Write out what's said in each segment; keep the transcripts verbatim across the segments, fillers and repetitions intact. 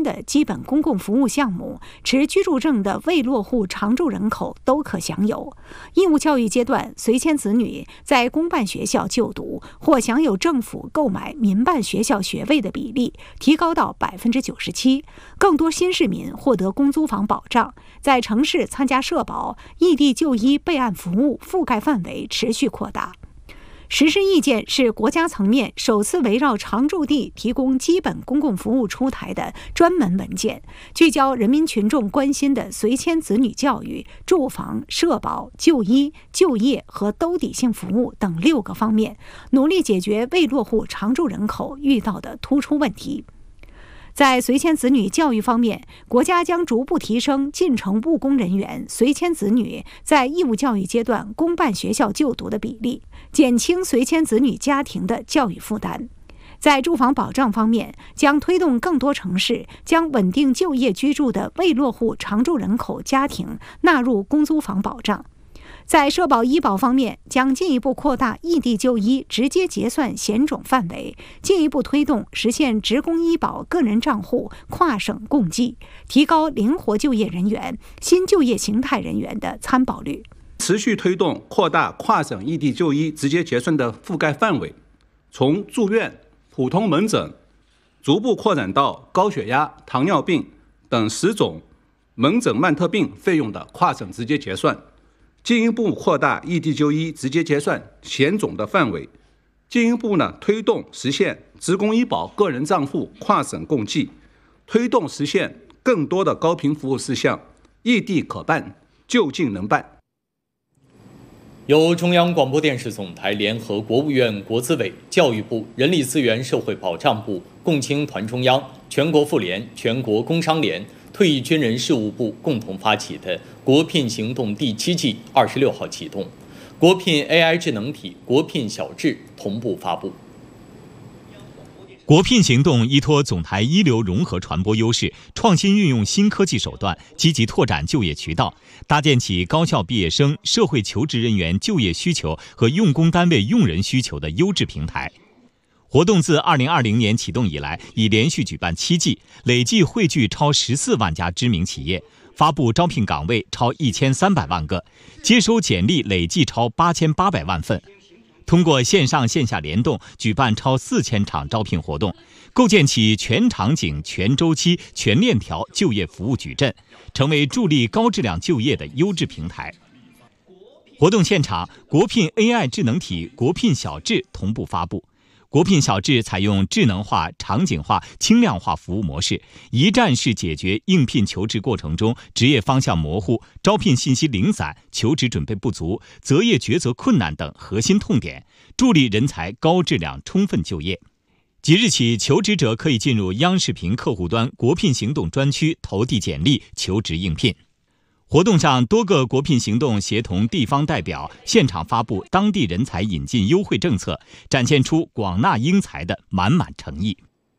的基本公共服务项目，持居住证的未落户常住人口都可享有。义务教育阶段，随迁子女在公办学校就读或享有政府购买民办学校学位的比例提高到百分之九十七，更多新市民获得公租房保障，在城市参加社保、异地就医备案服务覆盖范围持续扩大。实施意见是国家层面首次围绕常住地提供基本公共服务出台的专门文件，聚焦人民群众关心的随迁子女教育、住房、社保、就医、就业和兜底性服务等六个方面，努力解决未落户常住人口遇到的突出问题。在随迁子女教育方面，国家将逐步提升进城务工人员、随迁子女在义务教育阶段公办学校就读的比例，减轻随迁子女家庭的教育负担。在住房保障方面，将推动更多城市将稳定就业居住的未落户常住人口家庭纳入公租房保障。在社保医保方面，将进一步扩大异地就医直接结算险种范围，进一步推动实现职工医保个人账户跨省共计，提高灵活就业人员、新就业形态人员的参保率。 持续推动扩大跨省异地就医直接结算的覆盖范围，从住院、普通门诊逐步扩展到高血压、糖尿病等十种门诊慢特病费用的跨省直接结算。进一步扩大异地就医直接结算险种的范围，进一步呢推动实现职工医保个人账户跨省共计，推动实现更多的高频服务事项异地可办，就近能办。 由中央广播电视总台联合国务院国资委、教育部、人力资源社会保障部、共青团中央、全国妇联、全国工商联、退役军人事务部共同发起的国聘行动第七季二十六号启动，国聘 A I 智能体、国聘小智同步发布。 国聘行动依托总台一流融合传播优势，创新运用新科技手段，积极拓展就业渠道，搭建起高校毕业生、社会求职人员就业需求和用工单位用人需求的优质平台。活动自二零二零年启动以来，已连续举办七季，累计汇聚超十四万家知名企业，发布招聘岗位超一千三百万个，接收简历累计超八千八百万份。通过线上线下联动，举办超四千场招聘活动，构建起全场景、全周期、全链条就业服务矩阵，成为助力高质量就业的优质平台。活动现场，国聘 A I 智能体、国聘小智同步发布。国聘小智采用智能化、场景化、轻量化服务模式，一站式解决应聘求职过程中职业方向模糊、招聘信息零散、求职准备不足、择业抉择困难等核心痛点，助力人才高质量充分就业。即日起，求职者可以进入央视频客户端国聘行动专区投递简历求职应聘。活动上，多个国聘行动协同地方代表现场发布当地人才引进优惠政策，展现出广纳英才的满满诚意。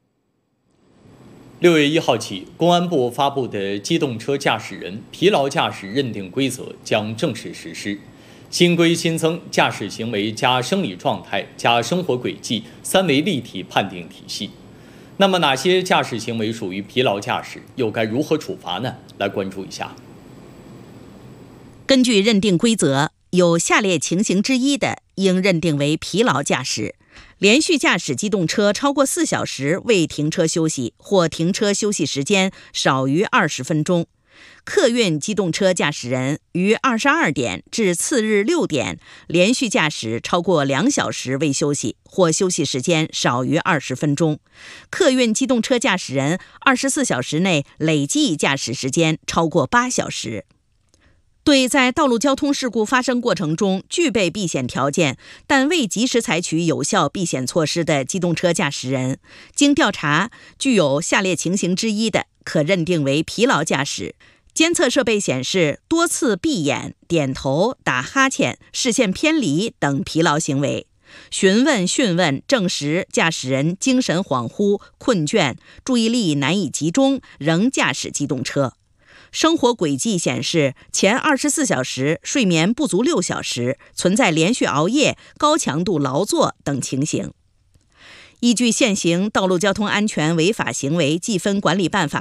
六月一号起，公安部发布的机动车驾驶人疲劳驾驶认定规则将正式实施。新规新增驾驶行为加生理状态加生活轨迹三维立体判定体系。那么，哪些驾驶行为属于疲劳驾驶，又该如何处罚呢？来关注一下。 根据认定规则，有下列情形之一的，应认定为疲劳驾驶：连续驾驶机动车超过四小时未停车休息，或停车休息时间少于二十分钟；客运机动车驾驶人于二十二点至次日六点连续驾驶超过两小时未休息，或休息时间少于二十分钟；客运机动车驾驶人二十四小时内累计驾驶时间超过八小时。对在道路交通事故发生过程中具备避险条件，但未及时采取有效避险措施的机动车驾驶人，经调查具有下列情形之一的，可认定为疲劳驾驶：监测设备显示多次闭眼、点头、打哈欠、视线偏离等疲劳行为；询问讯问证实驾驶人精神恍惚、困倦、注意力难以集中，仍驾驶机动车；生活轨迹显示前二十四小时睡眠不足六小时，存在连续熬夜、高强度劳作等情形。依据现行《道路交通安全违法行为记分管理办法》